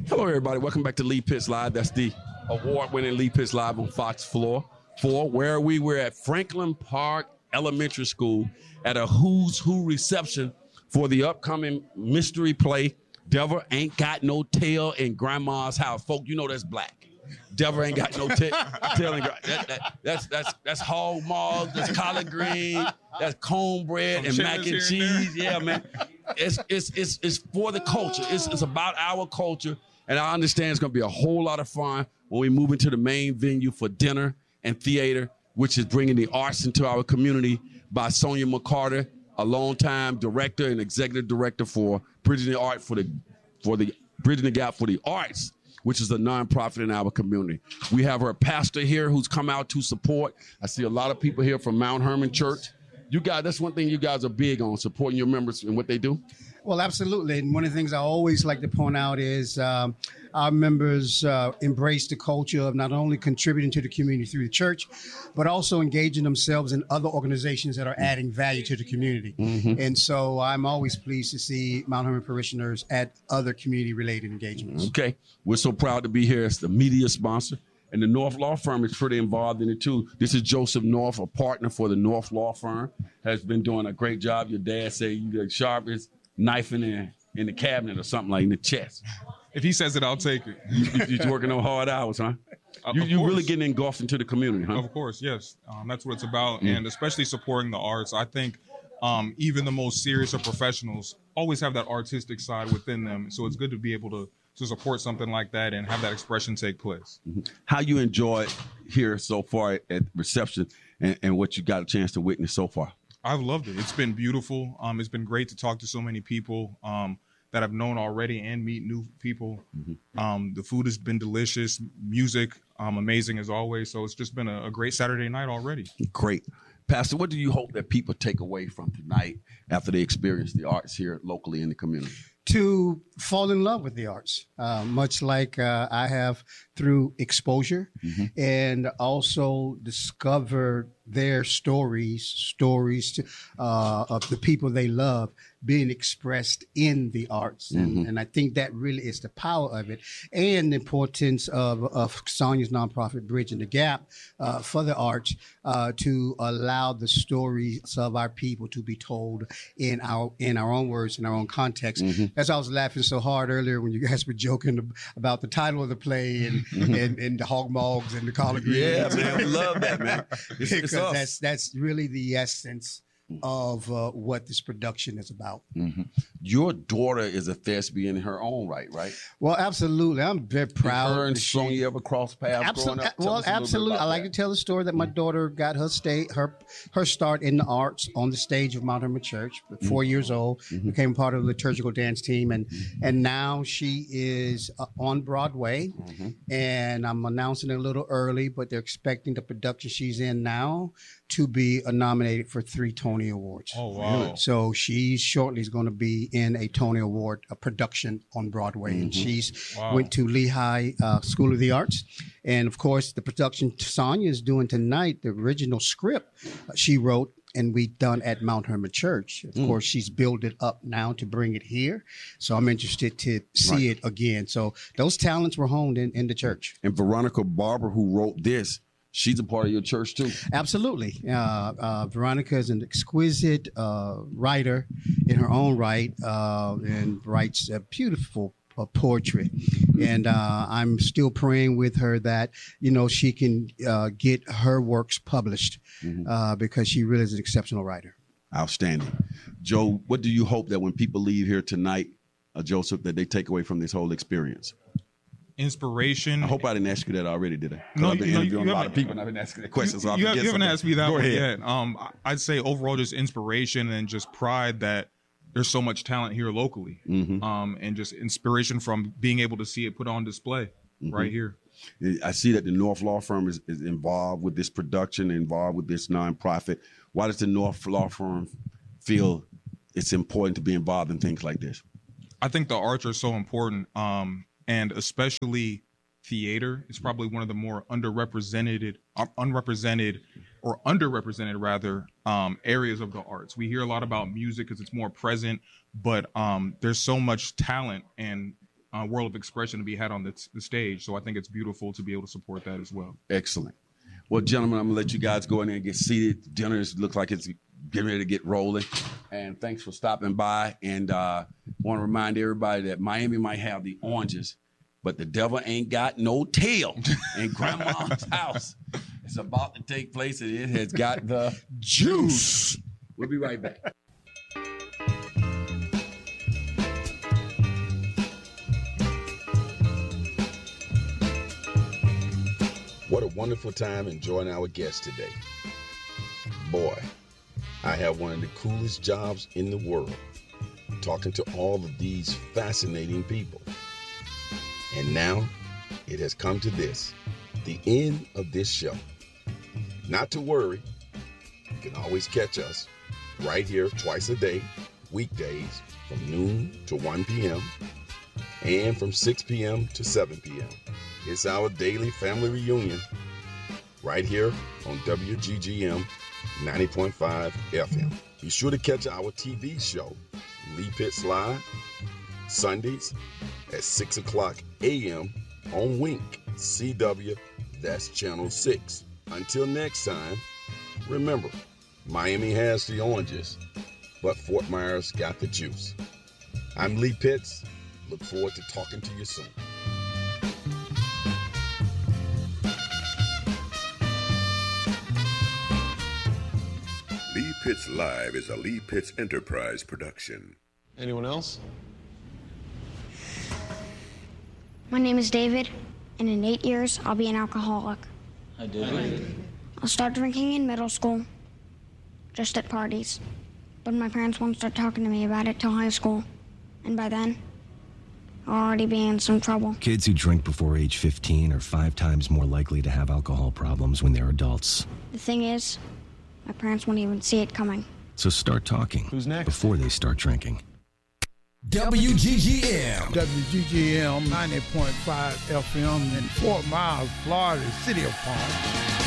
Hello, everybody. Welcome back to Lee Pitts Live. That's the award-winning Lee Pitts Live on Fox 4, where we were at Franklin Park Elementary School at a Who's Who reception for the upcoming mystery play, Devil Ain't Got No Tail in Grandma's House. Folk, you know that's black. Devil ain't got no tail. That's hog maws, that's collard green, that's cornbread and mac and cheese. Yeah, man. It's for the culture. It's about our culture. And I understand it's going to be a whole lot of fun when we move into the main venue for dinner and theater, which is bringing the arts into our community by Sonia McCarter, a longtime director and executive director for Bridging the Art for the Bridging the Gap for the Arts, which is a nonprofit in our community. We have our pastor here who's come out to support. I see a lot of people here from Mount Hermon Church. You guys, that's one thing you guys are big on, supporting your members and what they do. Well, absolutely. And one of the things I always like to point out is our members embrace the culture of not only contributing to the community through the church, but also engaging themselves in other organizations that are adding value to the community. Mm-hmm. And so I'm always pleased to see Mount Hermon parishioners at other community-related engagements. Okay. We're so proud to be here as the media sponsor. And the North Law Firm is pretty involved in it, too. This is Joseph North, a partner for the North Law Firm, has been doing a great job. Your dad said you got sharpest knife in the cabinet or something like in the chest. If he says it, I'll take it. You're working on hard hours, huh? You're really getting engulfed into the community, huh? Of course, yes. That's what it's about, and especially supporting the arts. I think even the most serious of professionals always have that artistic side within them, so it's good to be able to support something like that and have that expression take place. Mm-hmm. How you enjoy here so far at reception and what you got a chance to witness so far? I've loved it. It's been beautiful. It's been great to talk to so many people that I've known already and meet new people. Mm-hmm. The food has been delicious. Music, amazing as always. So it's just been a great Saturday night already. Great. Pastor, what do you hope that people take away from tonight after they experience the arts here locally in the community? To fall in love with the arts, much like I have through exposure, and also discover their stories of the people they love being expressed in the arts. And I think that really is the power of it, and the importance of Sonia's nonprofit Bridging the Gap for the arts to allow the stories of our people to be told in our own words, in our own context. That's why I was laughing so hard earlier when you guys were joking about the title of the play and the hog mogs and the collard greens. Yeah, man, we love that, man. Because that's really the essence of what this production is about. Your daughter is a thespian in her own right? Well, absolutely. I'm very proud. Did her and Sonia ever cross paths growing up? Well, absolutely. I like to tell the story that my daughter got her start in the arts on the stage of Mount Hermon Church at 4 years old, became part of the liturgical dance team, and now she is on Broadway, and I'm announcing it a little early, but they're expecting the production she's in now to be nominated for 3 Tony Awards. Oh, wow. So she shortly is going to be in a Tony Award production on Broadway. And she's went to Lehigh School of the Arts. And, of course, the production Sonia is doing tonight, the original script she wrote and we done at Mount Hermon Church. Of course, she's built it up now to bring it here. So I'm interested to see it again. So those talents were honed in the church. And Veronica Barber, who wrote this, she's a part of your church, too. Absolutely. Veronica is an exquisite writer in her own right and writes a beautiful poetry. And I'm still praying with her that, she can get her works published because she really is an exceptional writer. Outstanding. Joe, what do you hope that when people leave here tonight, Joseph, that they take away from this whole experience? Inspiration. I hope I didn't ask you that already, did I? No, I've been interviewing a lot of people and I've been asking that question. You haven't asked me that one yet. I'd say overall just inspiration and just pride that there's so much talent here locally, and just inspiration from being able to see it put on display right here. I see that the North Law Firm is involved with this production, involved with this nonprofit. Why does the North Law Firm feel it's important to be involved in things like this? I think the arts are so important, and especially theater is probably one of the more underrepresented areas of the arts. We hear a lot about music because it's more present, but there's so much talent and world of expression to be had on the stage. So I think it's beautiful to be able to support that as well. Excellent. Well, gentlemen, I'm gonna let you guys go in there and get seated. Dinner looks like it's getting ready to get rolling. And thanks for stopping by. And want to remind everybody that Miami might have the oranges, but the devil ain't got no tail in Grandma's house. It's about to take place, and it has got the juice. We'll be right back. What a wonderful time enjoying our guest today. Boy, I have one of the coolest jobs in the world, talking to all of these fascinating people. And now it has come to this, the end of this show. Not to worry, you can always catch us right here twice a day, weekdays from noon to 1 p.m. and from 6 p.m. to 7 p.m. It's our daily family reunion right here on WGGM 90.5 FM. Be sure to catch our TV show, Lee Pitts Live, Sundays at 6 o'clock a.m. on Wink, CW, that's Channel 6. Until next time, remember, Miami has the oranges, but Fort Myers got the juice. I'm Lee Pitts. Look forward to talking to you soon. Lee Pitts Live is a Lee Pitts Enterprise production. Anyone else? My name is David, and in 8 years, I'll be an alcoholic. Hi, David. I'll start drinking in middle school, just at parties. But my parents won't start talking to me about it till high school. And by then, I'll already be in some trouble. Kids who drink before age 15 are 5 times more likely to have alcohol problems when they're adults. The thing is, my parents won't even see it coming. So start talking. Who's next? Before they start drinking. WGGM 90.5 FM in Fort Myers, Florida, City of Palm.